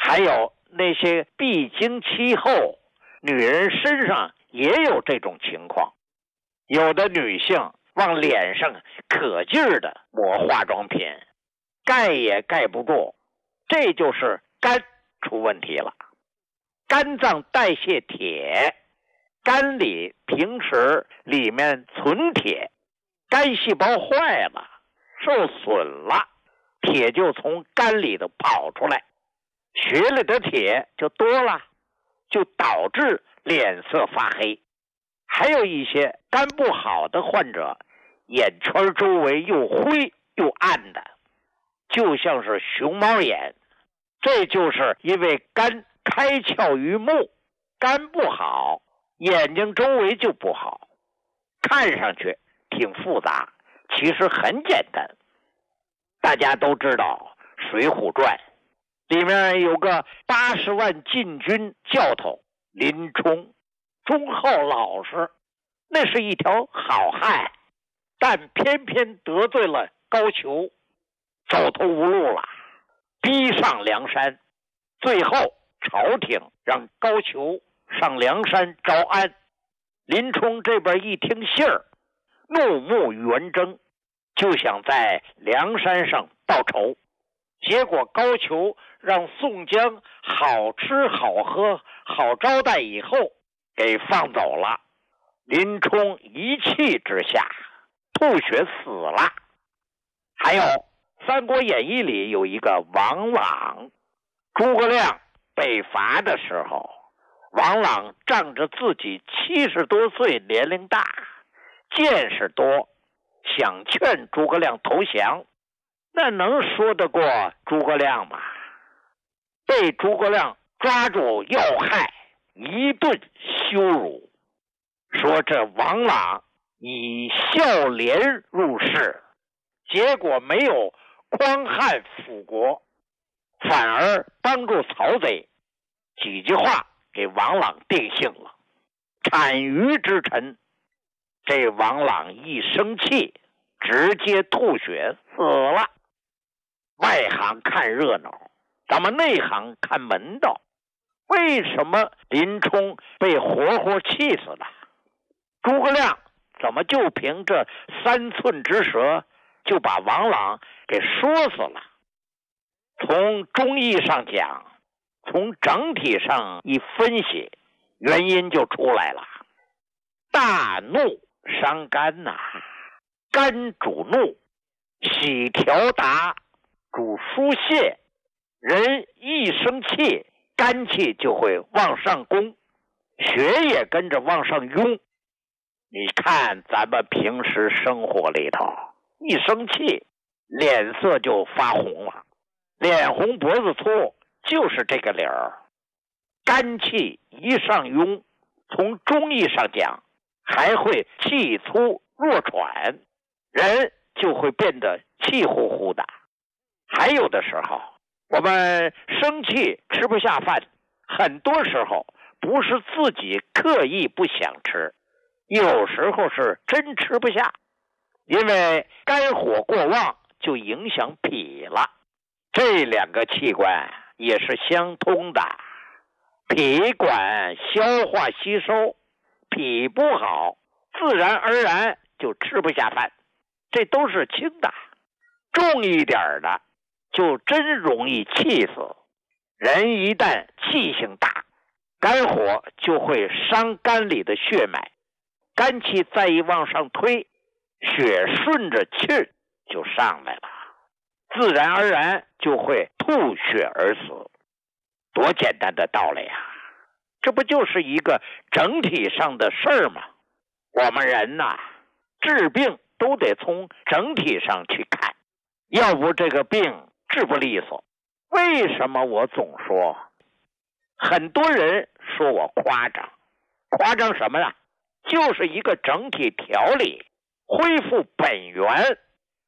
还有那些闭经期后，女人身上也有这种情况。有的女性往脸上可劲儿的抹化妆品，盖也盖不住，这就是肝出问题了。肝脏代谢铁，肝里平时里面存铁，肝细胞坏了，受损了，铁就从肝里头跑出来，血里的铁就多了，就导致脸色发黑。还有一些肝不好的患者，眼圈周围又灰又暗的，就像是熊猫眼。这就是因为肝开窍于目，肝不好，眼睛周围就不好。看上去挺复杂，其实很简单。大家都知道《水浒传》里面有个80万禁军教头林冲，忠厚老实，那是一条好汉，但偏偏得罪了高俅，走投无路了，逼上梁山。最后朝廷让高俅上梁山招安，林冲这边一听信儿，怒目圆睁，就想在梁山上报仇。结果高俅让宋江好吃好喝好招待以后给放走了，林冲一气之下吐血死了。还有《三国演义》里有一个王朗，诸葛亮北伐的时候，王朗仗着自己70多岁年龄大，见识多，想劝诸葛亮投降，那能说得过诸葛亮吗？被诸葛亮抓住要害，一顿羞辱，说这王朗以孝廉入仕，结果没有匡汉辅国，反而帮助曹贼。几句话给王朗定性了，产于之臣。这王朗一生气，直接吐血死了。外行看热闹，咱们内行看门道。为什么林冲被活活气死了？诸葛亮怎么就凭这3寸之舌就把王朗给说死了？从中医上讲，从整体上一分析，原因就出来了。大怒伤肝呐，肝主怒，喜调达主疏泄，人一生气，肝气就会往上攻，血也跟着往上涌。你看咱们平时生活里头，一生气脸色就发红了，脸红脖子粗，就是这个理儿。肝气一上涌，从中医上讲，还会气粗弱喘，人就会变得气呼呼的。还有的时候，我们生气吃不下饭，很多时候不是自己刻意不想吃，有时候是真吃不下，因为肝火过旺就影响脾了。这2个器官也是相通的，脾管消化吸收，脾不好，自然而然就吃不下饭。这都是轻的，重一点的就真容易气死。人一旦气性大，肝火就会伤肝里的血脉，肝气再一往上推，血顺着气就上来了，自然而然就会吐血而死。多简单的道理啊，这不就是一个整体上的事儿吗？我们人呐，治病都得从整体上去看，要不这个病治不利索。为什么我总说，很多人说我夸张，夸张什么呢？就是一个整体调理，恢复本源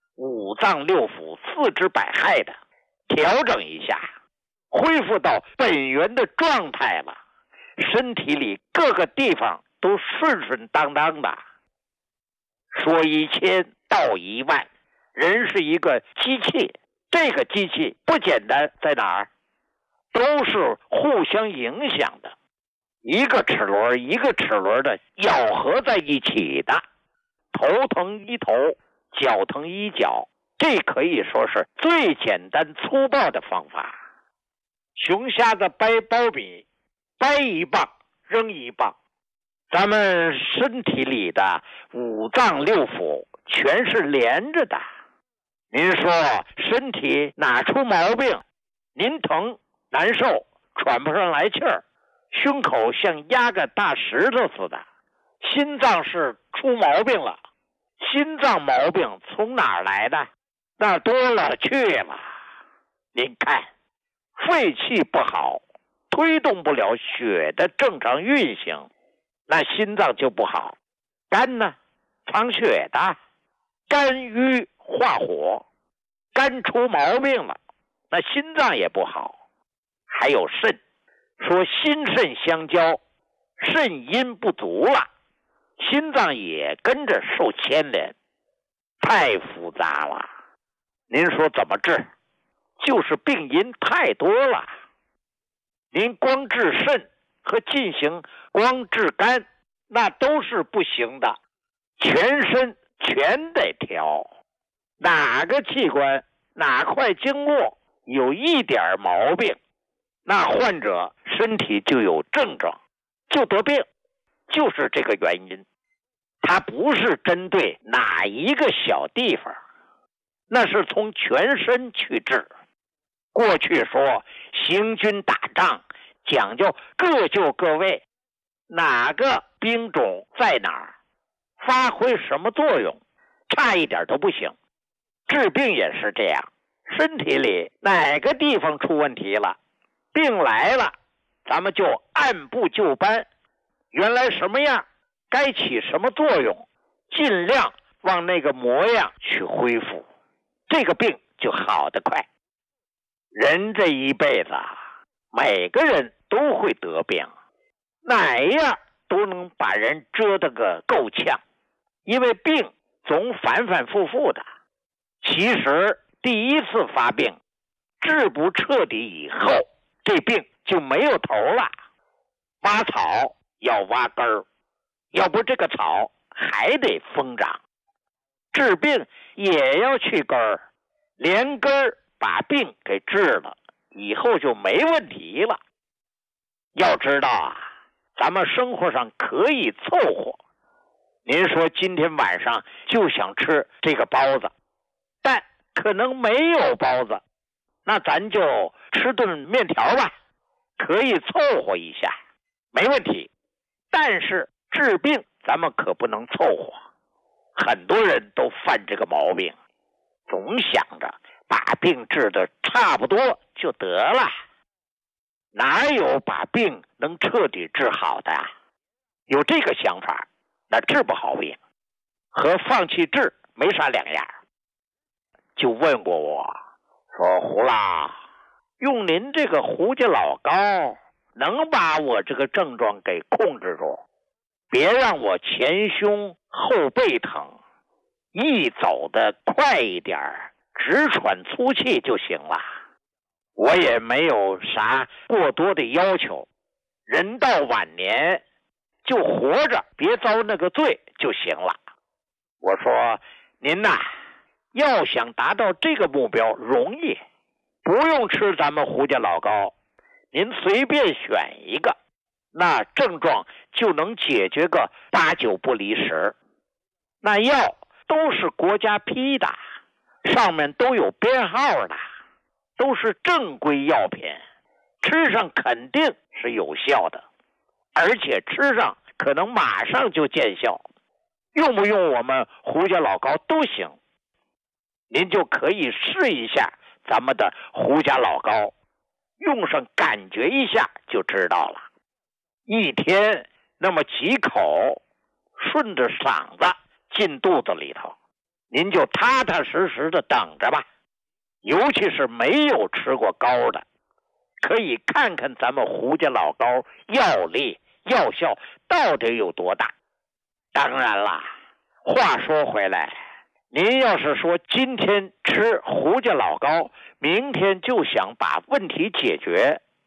，5脏6腑4肢百骸的调整一下，恢复到本源的状态了，身体里各个地方都顺顺当当的。说1000道10000，人是一个机器，这个机器不简单在哪儿？都都是互相影响的，一个齿轮一个齿轮的咬合在一起的，头疼医头，脚疼医脚，这可以说是最简单粗暴的方法。熊瞎子掰苞米，掰一棒扔一棒，咱们身体里的五脏六腑全是连着的。您说身体哪出毛病，您疼难受，喘不上来气儿，胸口像压个大石头似的，心脏是出毛病了。心脏毛病从哪儿来的？那多了去了。您看，肺气不好，推动不了血的正常运行，那心脏就不好。肝呢，藏血的，肝郁化火，肝出毛病了，那心脏也不好。还有肾，说心肾相交，肾阴不足了，心脏也跟着受牵连，太复杂了。您说怎么治？就是病因太多了。您光治肾和进行光治肝，那都是不行的，全身全得调。哪个器官哪块经络有一点毛病，那患者身体就有症状，就得病，就是这个原因。它不是针对哪一个小地方，那是从全身去治。过去说行军打仗讲究各就各位，哪个兵种在哪儿，发挥什么作用，差一点都不行。治病也是这样，身体里哪个地方出问题了，病来了，咱们就按部就班，原来什么样该起什么作用，尽量往那个模样去恢复，这个病就好得快。人这一辈子每个人都会得病，哪样都能把人折腾个够呛，因为病总反反复复的。其实第一次发病治不彻底以后，这病就没有头了。挖草要挖根儿，要不这个草还得疯长。治病也要去根儿，连根儿把病给治了，以后就没问题了。要知道啊，咱们生活上可以凑合。您说今天晚上就想吃这个包子，但可能没有包子，那咱就吃顿面条吧，可以凑合一下，没问题。但是治病咱们可不能凑合，很多人都犯这个毛病，总想着把病治得差不多就得了，哪有把病能彻底治好的？有这个想法，那治不好病，和放弃治没啥两样。就问过我说，胡老，用您这个胡家老膏能把我这个症状给控制住，别让我前胸后背疼，一走得快一点，直喘粗气就行了。我也没有啥过多的要求，人到晚年就活着，别遭那个罪就行了。我说您呐，要想达到这个目标容易，不用吃咱们胡家老膏，您随便选一个，那症状就能解决个8、9不离10。那药都是国家批的，上面都有编号的，都是正规药品，吃上肯定是有效的，而且吃上可能马上就见效，用不用我们胡家老膏都行。您就可以试一下咱们的胡家老膏，用上感觉一下就知道了。一天那么几口，顺着嗓子进肚子里头，您就踏踏实实的等着吧。尤其是没有吃过膏的，可以看看咱们胡家老膏药力药效到底有多大。当然了，话说回来，您要是说今天吃胡家老膏，明天就想把问题解决，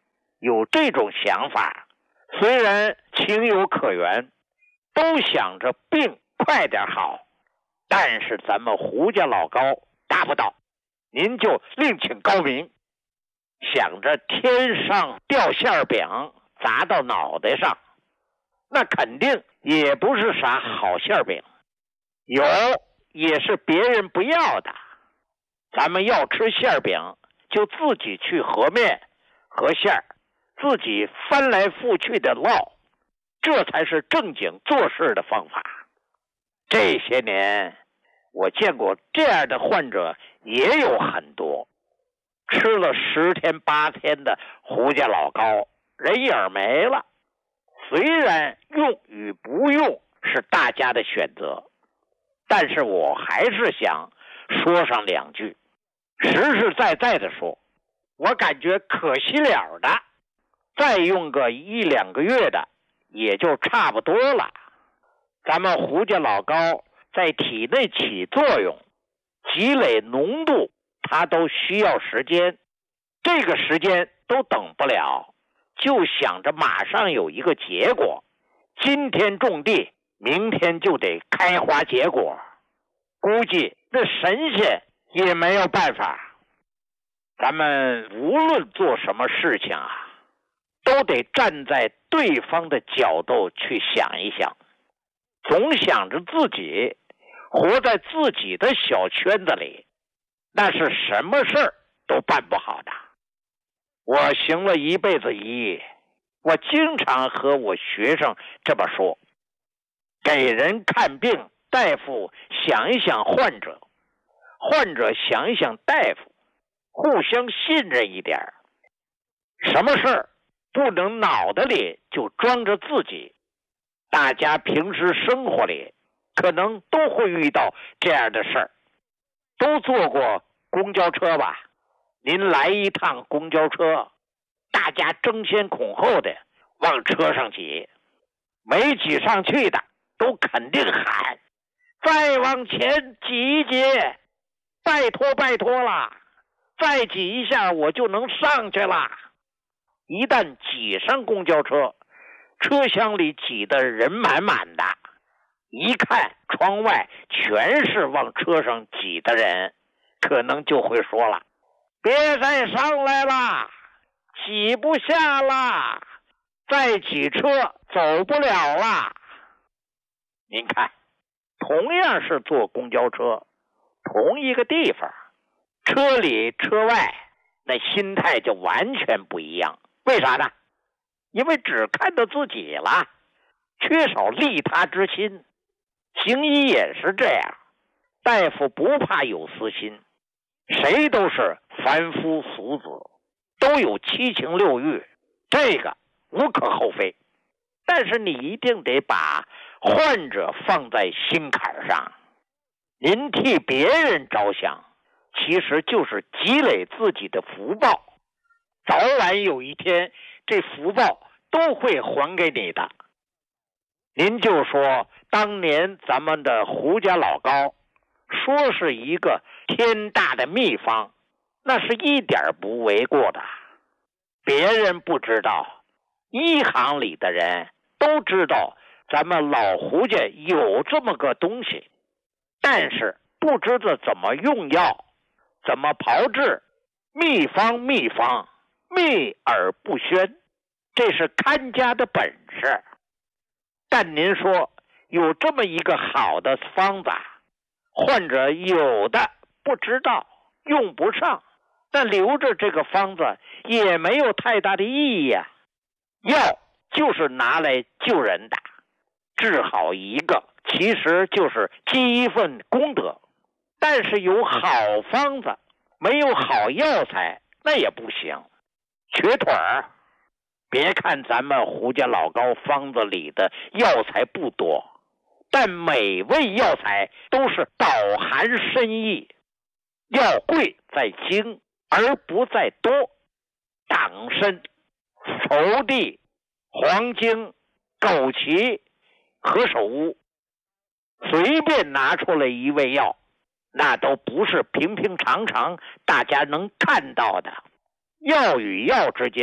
有这种想法，虽然情有可原，都想着病快点好，但是咱们胡家老高达不到，您就另请高明。想着天上掉馅饼砸到脑袋上，那肯定也不是啥好馅饼，有也是别人不要的。咱们要吃馅饼，就自己去和面和馅儿，自己翻来覆去的烙，这才是正经做事的方法。这些年我见过这样的患者也有很多，吃了10天8天的胡家老高，人影没了。虽然用与不用是大家的选择，但是我还是想说上2句。实实在在的说，我感觉可惜了的，再用个1、2个月的也就差不多了。咱们胡家老高在体内起作用，积累浓度，它都需要时间，这个时间都等不了，就想着马上有一个结果，今天种地，明天就得开花结果，估计那神仙也没有办法。咱们无论做什么事情啊，都得站在对方的角度去想一想，总想着自己，活在自己的小圈子里，那是什么事儿都办不好的。我行了一辈子医，我经常和我学生这么说，给人看病，大夫想一想患者，患者想一想大夫，互相信任一点。什么事儿不能脑袋里就装着自己，大家平时生活里可能都会遇到这样的事儿。都坐过公交车吧？您来一趟公交车，大家争先恐后的往车上挤，没挤上去的都肯定喊，再往前挤一挤，拜托拜托啦，再挤一下我就能上去了。一旦挤上公交车，车厢里挤得人满满的，一看窗外全是往车上挤的人，可能就会说了，别再上来了，挤不下了，再挤车走不了了。您看，同样是坐公交车，同一个地方，车里车外那心态就完全不一样。为啥呢？因为只看到自己了，缺少利他之心。行医也是这样，大夫不怕有私心，谁都是凡夫俗子，都有7情6欲，这个无可厚非。但是你一定得把患者放在心坎上，您替别人着想，其实就是积累自己的福报，早晚有一天这福报都会还给你的。您就说当年咱们的胡家老高说是一个天大的秘方，那是一点不为过的。别人不知道，医行里的人都知道咱们老胡家有这么个东西，但是不知道怎么用药，怎么炮制，秘方秘而不宣，这是看家的本事。但您说有这么一个好的方子，患者有的不知道，用不上，但留着这个方子也没有太大的意义呀。药就是拿来救人的，治好一个其实就是积一份功德。但是有好方子，没有好药材，那也不行，瘸腿儿。别看咱们胡家老高方子里的药材不多，但每味药材都是饱含深意。药贵在精，而不在多。党参、苕地、黄精、枸杞、何首乌，随便拿出来一味药，那都不是平平常常大家能看到的。药与药之间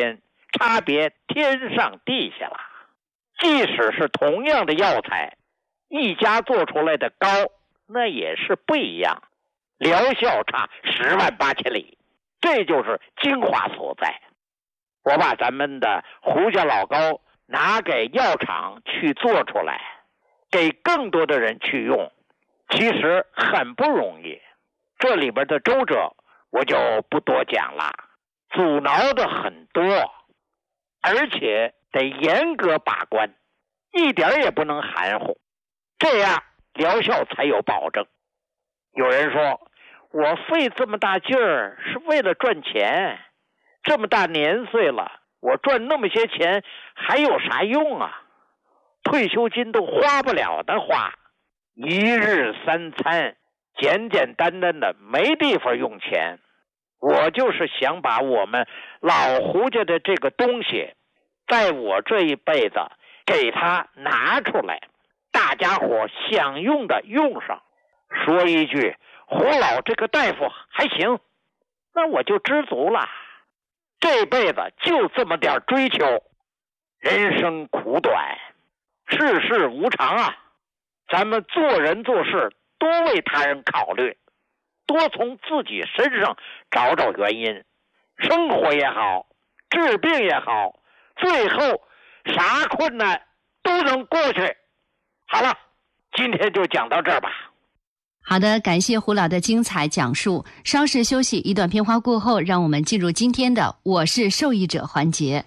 差别天上地下了。即使是同样的药材，一家做出来的膏那也是不一样，疗效差10万8千里，这就是精华所在。我把咱们的胡家老膏拿给药厂去做出来，给更多的人去用，其实很不容易。这里边的周折我就不多讲了，阻挠的很多，而且得严格把关，一点也不能含糊，这样疗效才有保证。有人说，我费这么大劲儿是为了赚钱，这么大年岁了，我赚那么些钱还有啥用啊？退休金都花不了的花，一日3餐简简单单的没地方用钱。我就是想把我们老胡家的这个东西，在我这一辈子给它拿出来，大家伙想用的用上。说一句，胡老这个大夫还行，那我就知足了。这辈子就这么点追求，人生苦短，世事无常啊！咱们做人做事多为他人考虑，多从自己身上找找原因，生活也好，治病也好，最后啥困难都能过去。好了，今天就讲到这儿吧。 好的，感谢胡老的精彩讲述。稍事休息，一段片花过后，让我们进入今天的我是受益者环节。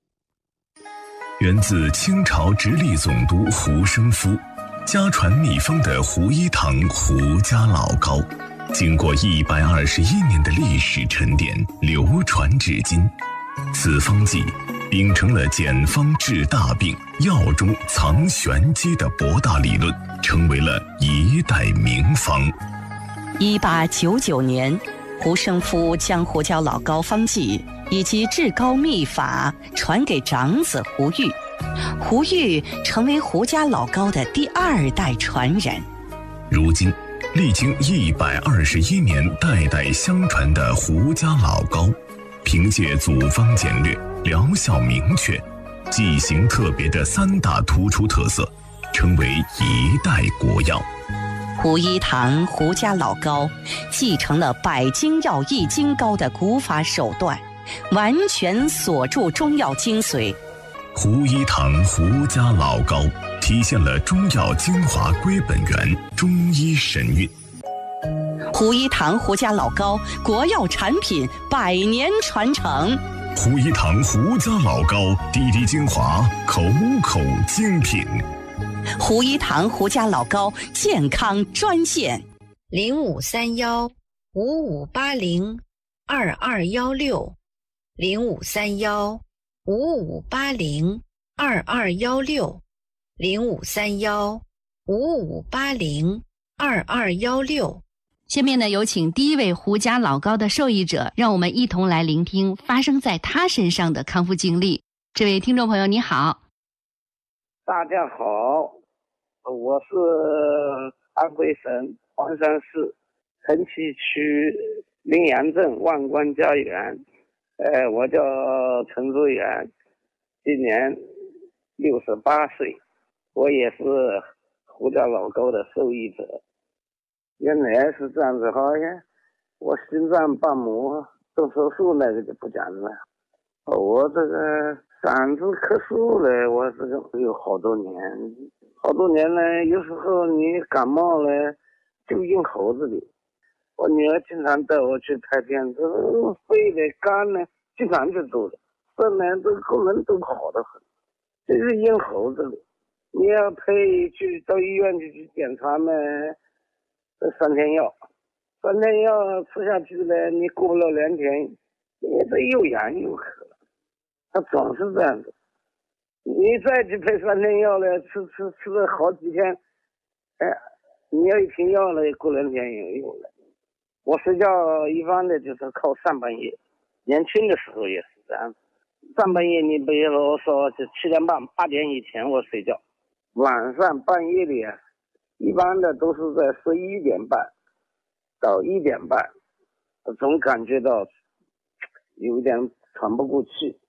源自清朝直隶总督胡生夫，家传秘方的胡一堂胡家老膏，经过121年的历史沉淀，流传至今。此方剂秉承了简方治大病、药中藏玄机的博大理论，成为了一代名方。 1899年，胡生夫将胡椒老膏方剂以及制膏秘法传给长子胡玉，胡玉成为胡家老膏的第2代传人。 如今，历经121年代代相传的胡家老膏，凭借组方简略、疗效明确、剂型特别的3大突出特色，成为一代国药。 胡一堂胡家老膏继承了百精药易筋膏的古法手段，完全锁住中药精髓。 胡一堂胡家老膏体现了中药精华归本源，中医神韵。 胡一堂胡家老膏国药产品100年传承。 胡一堂胡家老膏滴滴精华，口口精品。 胡一堂胡家老膏健康专线 0531-5580-2216，0531-5580-2216。下面呢，有请第一位胡家老膏的受益者，让我们一同来聆听发生在他身上的康复经历。这位听众朋友你好。 大家好，我是安徽省黄山市城西区临阳镇万官家园，我叫陈竹元，今年68岁，我也是胡家老膏的受益者。原来是这样子，好像我心脏瓣膜动手术那个就不讲了，我这个嗓子咳嗽了，我这个有好多年了。有时候你感冒了就咽喉子里，我女儿经常带我去拍片子，肺的肝呢经常就走了，肾呢这个功能都好得很，就是咽喉子里。你要配去到医院去检查呢，这3天药吃下去了，你过不了2天，你这又痒又渴了，它总是这样子。你再去配3天药了，吃了好几天，你要一瓶药了，过2天也有了。我睡觉一般的就是靠上半夜，年轻的时候也是这样。上半夜你比如说就7点半、8点以前我睡觉，晚上半夜里一般的都是在11点半到1点半，总感觉到有点喘不过气，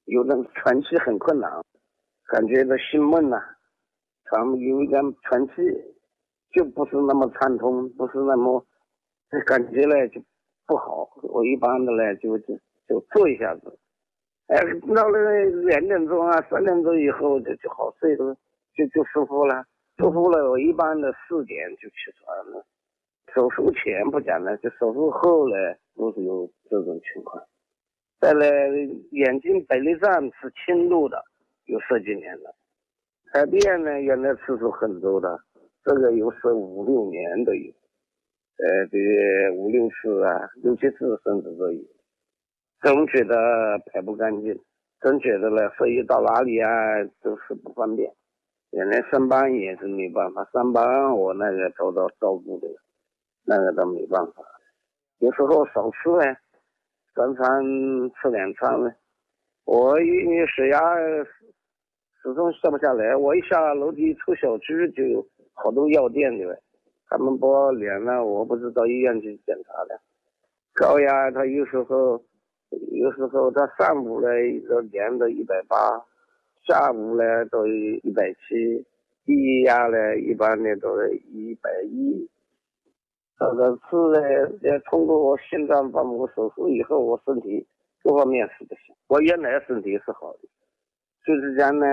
有的喘气很困难，感觉到心闷呐，有一点喘气就不是那么畅通，不是那么感觉呢就不好。我一般的呢就坐一下子，到了2点钟啊3点钟以后就好睡了，就舒服了，舒服了。我一般的4点就起床了。手术前不讲了，就手术后呢都是有这种情况。再来眼睛白内障是轻度的，有10几年了。排便呢原来次数很多的，这个有15、6年都有，这5、6次啊，6、7次甚至都有。总觉得排不干净，总觉得呢所以到哪里啊都是不方便。原来上班也是没办法，上班我那个受到照顾的，那个都没办法。有时候少吃呢，3餐吃2餐呢。我因为血压始终下不下来，我一下楼梯出小区就有好多药店的，他们把我量了，我不是到医院去检查的。高压他有时候他上午呢量到180，下午呢到170，低压呢一般呢都是110。这个是呢，通过我心脏瓣膜手术以后，我身体各方面是不行。我原来身体是好的，就是讲呢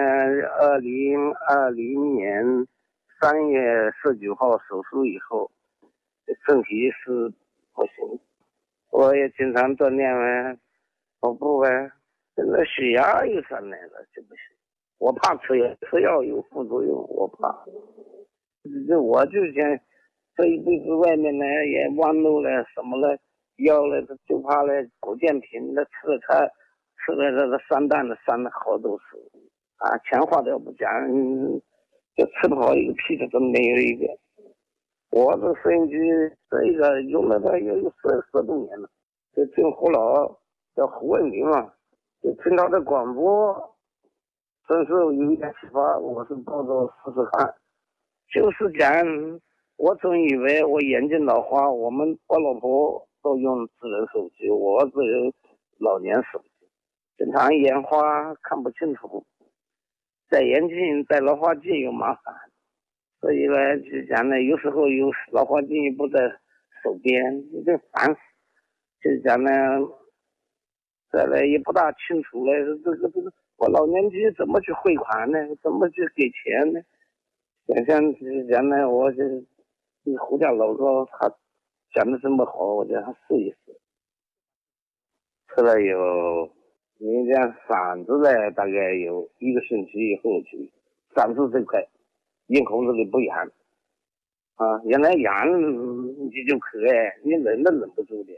，2020年3月19号手术以后，身体是不行。我也经常锻炼啊，跑步啊，现在血压又上来了就不行。我怕吃药有副作用，我怕。我就想这一辈子外面呢也弯路了什么了，药了就怕了保健品的吃了这个3担的伤了好多次啊，钱花都不讲，就吃不好一个屁的都没有一个。我这摄影机这个用了它有10多年了，就听胡老叫胡文明嘛，就听他的广播，真是有一点启发，我是抱着试试看。就是讲我总以为我眼睛老花，我老婆都用智能手机，我只有老年手机，经常眼花看不清楚，戴眼镜戴老花镜又麻烦，所以呢就讲呢有时候有老花镜也不在手边，就烦死。就讲呢再来也不大清楚了，这个我老年机怎么去汇款呢？怎么去给钱呢？想讲呢，我就胡家老高他讲的这么好，我叫他试一试。吃了有，你讲嗓子呢，大概有1个星期以后就嗓子这块咽喉这里不痒啊，原来痒你就咳你忍都忍不住的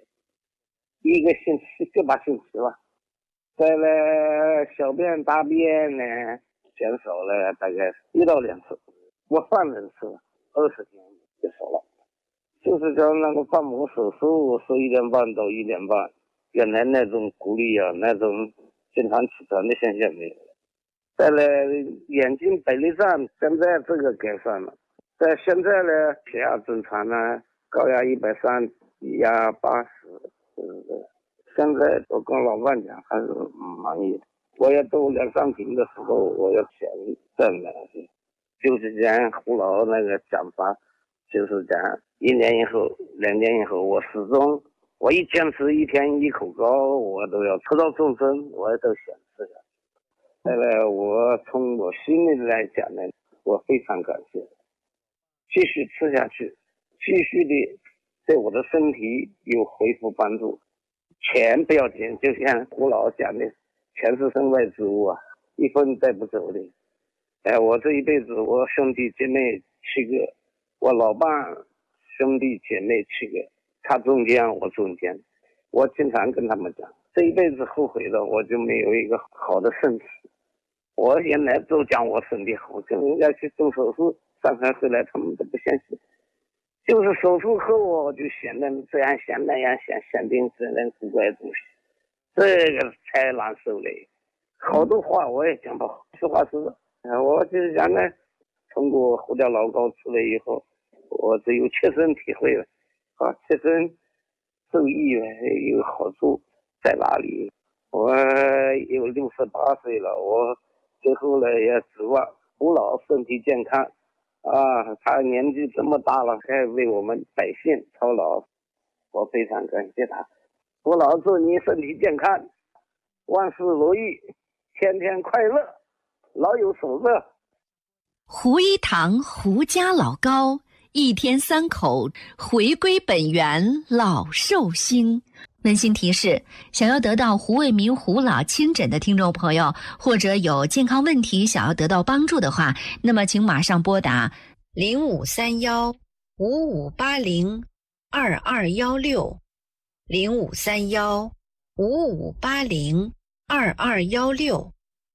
，1个星期7、8星期了。再来小便大便呢减少了大概1到2次，我放任吃了20天就少了。就是叫那个瓣膜手术11点半到1点半，原来那种鼓励啊，那种经常起床的现象没有了。再来眼睛白内障，现在这个改善了。在现在呢血压正常呢，高压130，低压80，现在我跟老伴讲还是满意的。我要都2、3瓶的时候，我要想再买。就是讲胡老那个讲法，就是讲1年以后、2年以后，我始终我一坚持1天1口膏，我都要吃到终身，我都想吃下去。再来，我从我心里来讲呢，我非常感谢，继续吃下去，继续的对我的身体有恢复帮助。钱不要紧，就像胡老讲的，钱是身外之物啊，1分带不走的。我这一辈子，我兄弟姐妹7个，我老伴兄弟姐妹7个，他中间我中间。我经常跟他们讲，这一辈子后悔了，我就没有一个好的身体。我原来都讲我身体好，跟人家去做手术上山回来，他们都不相信。就是手术后我就想的这样想那样想定这人古怪东西，这个太难受了。好多话我也讲不好，实话实说。我就是讲呢，通过胡椒老膏吃了以后，我只有切身体会了，切身受益有好处在哪里？ 我有68岁了，我最后呢也指望胡老身体健康啊，他年纪这么大了，还为我们百姓操劳，我非常感谢他。胡老祝你身体健康，万事如意，天天快乐，老有所乐。 胡一堂胡家老高，一天3口回归本源，老寿星。温馨提示：想要得到胡卫民胡老亲诊的听众朋友，或者有健康问题想要得到帮助的话，那么请马上拨打0531-5580-2216 0531-5580-2216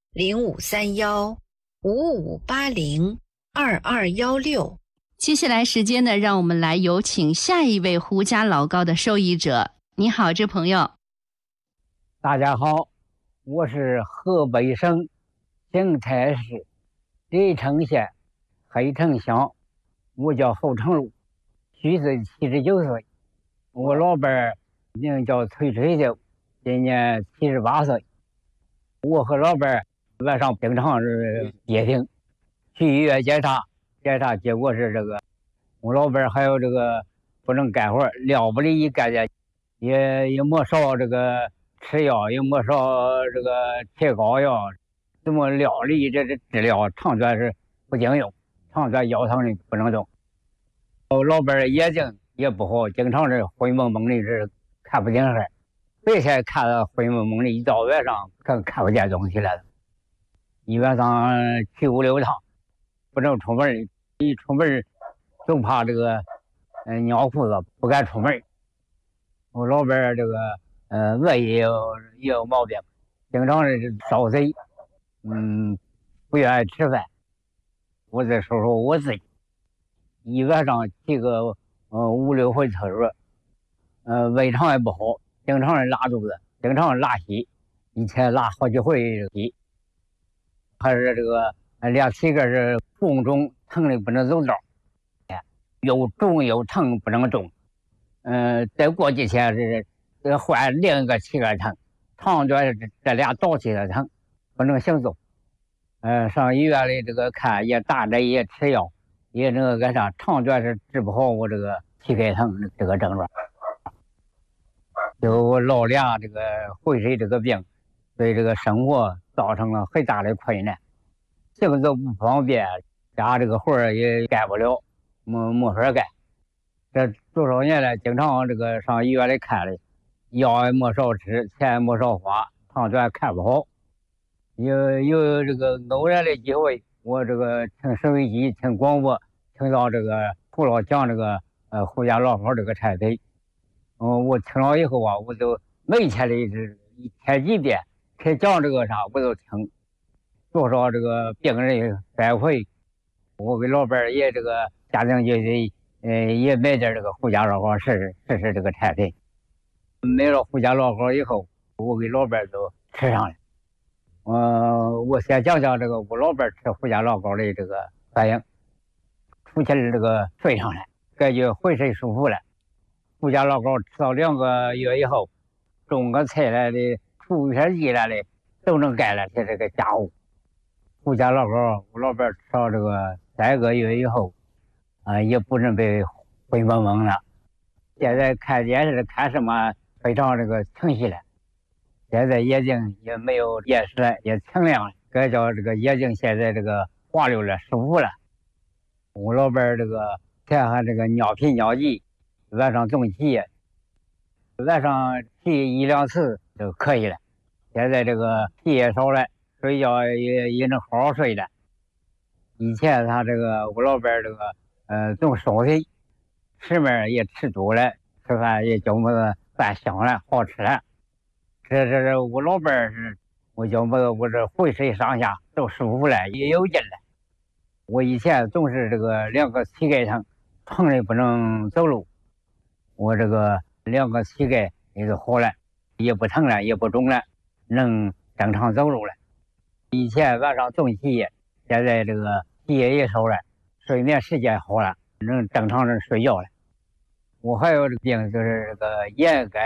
0531-5580-2216。接下来时间呢，让我们来有请下一位胡家老高的受益者。你好，这朋友。 大家好，我是河北省邢台市黎城县黑城乡，我叫侯成禄，虚岁79岁。我老伴儿名叫崔水秀，今年78岁。我和老伴儿晚上经常是接听，去医院检查结果是这个，我老伴儿还有这个不能干活，料不里干的，也没少这个吃药，也没少这个贴膏药，怎么料理这治疗长短是不经用，长短腰疼的不能动。我老伴儿眼睛也不好，经常是灰蒙蒙的，是看不见事。白天看到灰蒙蒙的，一到晚上看不见东西了。一晚上去5、6趟，不能出门，一出门总怕这个尿裤子，不敢出门。我老伴儿这个胃也有毛病，经常是烧嘴，不愿意吃饭。我再说说我自己，一晚上去个5、6回厕所，胃肠也不好，经常是拉肚子，经常是拉稀，一天拉好几回稀。还是这个俩膝盖是红肿，疼的不能走道，又肿又疼不能动。再过几天是换另一个膝盖疼，长短这俩倒起来疼，不能行走。上医院里这个看也打针也吃药，也那个啥，长短是治不好我这个膝盖疼这个症状。就我老俩这个会水这个病，对这个生活造成了很大的困难，行走不方便，家这个活儿也干不了，没法干。这多少年来，经常这个上医院里看的，药也没少吃，钱也没少花，长短看不好。有这个偶然的机会，我这个听收音机、听广播，听到这个胡老讲这个胡家老好这个产品，我听了以后啊，我就每天的一天几遍，他讲这个啥我都听，多少这个病人反馈，我给老伴儿也这个家庭就是也买点这个胡家老好试试这个产品。买了胡家老好以后，我给老伴儿都吃上了。我先讲讲这个我老伴儿吃胡家老好的这个反应，出气这个顺上来，感觉浑身舒服了。胡家老好吃到2个月以后，种个菜来的，除下地来的，都能干了这个家务。胡家老好，我老伴儿吃到这个3个月以后，也不能被灰蒙蒙了。现在看电视看什么非常这个清晰了，现在眼睛也没有眼屎了，也清亮了，该叫这个眼睛现在这个滑溜了，舒服了。我老伴儿这个前还这个尿频尿急，晚上总起，晚上起1、2次就可以了。现在这个起也少了，睡觉也能好好睡了。以前他这个我老伴儿这个总烧嘴，吃面也吃多了，吃饭也觉得饭香了，好吃了。这我老伴儿是，我觉得我这浑身上下都舒服了，也有劲了。我以前总是这个2个膝盖疼，疼的不能走路，我这个2个膝盖也就好了，也不疼了，也不肿了，能正常走路了。以前晚上总起夜，现在这个起夜也少了，睡眠时间好了，能正常的睡觉了。我还有这个病，就是这个眼干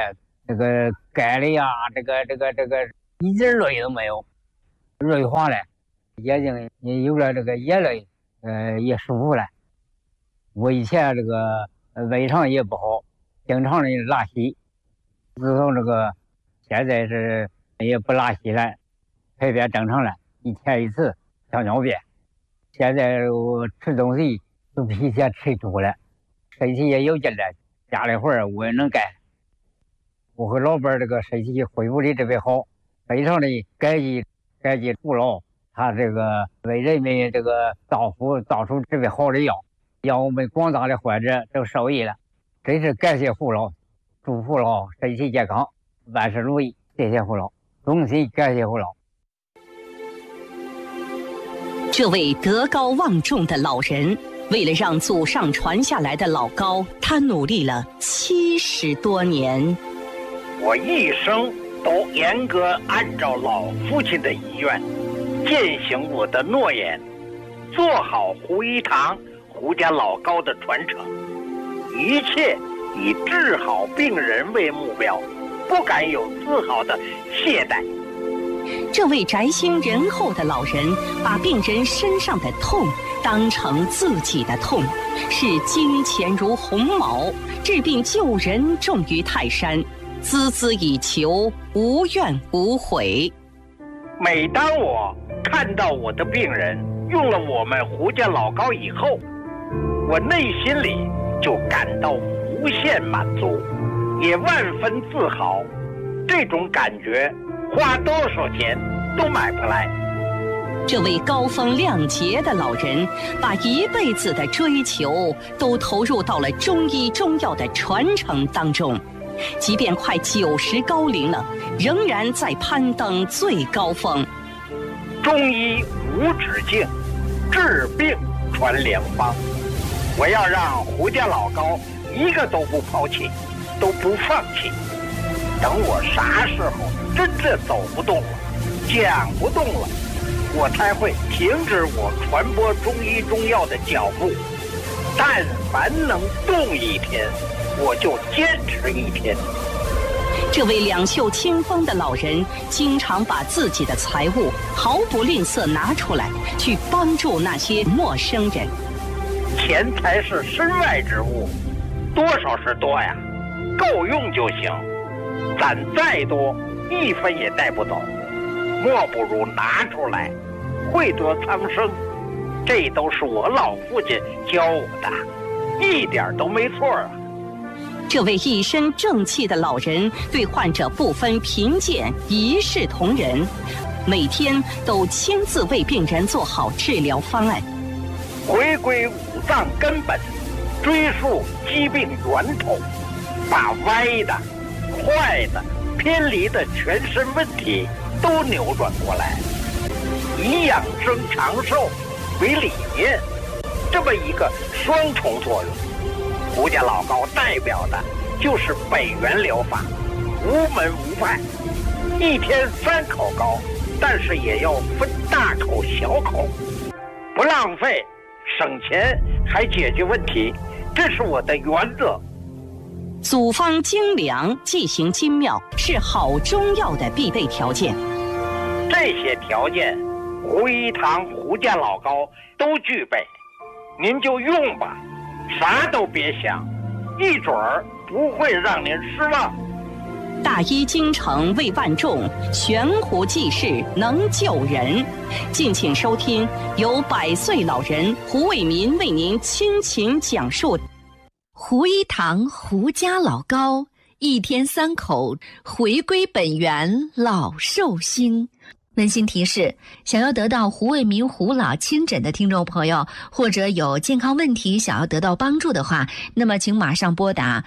这个钙类呀，这个一点类都没有，锐化了，眼睛也有了这个眼泪，也舒服了。我以前这个胃肠也不好，经常的拉稀，自从这个现在是也不拉稀了，排便正常了，一天一次小尿便。现在我吃东西都比以前吃多了，身体也有劲了，家里活儿我也能干。我和老伴儿这个身体恢复的特别好，非常的感激父老，他这个为人民这个造出特别好的药，让我们广大的患者都受益了，真是感谢父老，祝父老身体健康，万事如意，谢谢父老，衷心感谢父老。 这位德高望重的老人，为了让祖上传下来的老高，他努力了70多年。 我一生都严格按照老父亲的遗愿，践行我的诺言，做好胡一堂胡家老高的传承，一切以治好病人为目标，不敢有丝毫的懈怠。 这位宅心仁厚的老人，把病人身上的痛当成自己的痛，视金钱如鸿毛，治病救人重于泰山，孜孜以求，无怨无悔。 每当我看到我的病人用了我们胡家老高以后，我内心里就感到无限满足，也万分自豪。这种感觉花多少钱都买不来。 这位高风亮节的老人，把一辈子的追求都投入到了中医中药的传承当中，即便快90高龄了，仍然在攀登最高峰。 中医无止境，治病传良方。我要让胡家老高一个都不抛弃，都不放弃。等我啥时候真正走不动了，讲不动了，我才会停止我传播中医中药的脚步。但凡能动一天，我就坚持一天。 这位两袖清风的老人，经常把自己的财物毫不吝啬拿出来，去帮助那些陌生人。 钱财是身外之物，多少是多呀，够用就行。攒再多，一分也带不走，莫不如拿出来，惠泽苍生。这都是我老父亲教我的，一点都没错啊。 这位一身正气的老人，对患者不分贫贱，一视同仁，每天都亲自为病人做好治疗方案， 回归五脏根本，追溯疾病源头，把歪的、坏的、偏离的全身问题都扭转过来，以养生长寿为理念，这么一个双重作用。胡家老高代表的就是北元疗法，无门无派，一天3口膏，但是也要分大口小口，不浪费，省钱还解决问题，这是我的原则。 组方精良，剂型精妙，是好中药的必备条件。 这些条件，胡一堂胡家老高都具备，您就用吧，啥都别想，一准儿不会让您失望。 大医精诚为万众，悬壶济世能救人。敬请收听由100岁老人胡卫民为您倾情讲述胡一堂胡家老高，一天3口，回归本源，老寿星。温馨提示：想要得到胡卫民胡老亲诊的听众朋友，或者有健康问题想要得到帮助的话，那么请马上拨打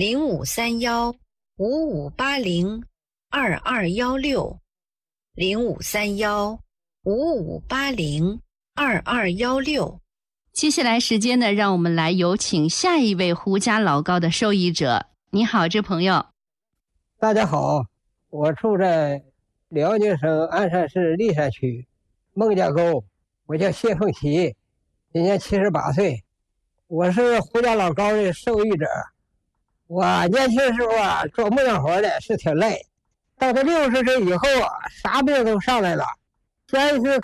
0531-5580-2216，0531-5580-2216。接下来时间呢，让我们来有请下一位胡家老高的受益者。你好，这朋友。 大家好，我住在辽宁省鞍山市历山区孟家沟，我叫谢凤奇，今年78岁，我是胡家老高的受益者。 我年轻时候啊，做木匠活的是挺累，到了60岁以后啊，啥病都上来了。前一次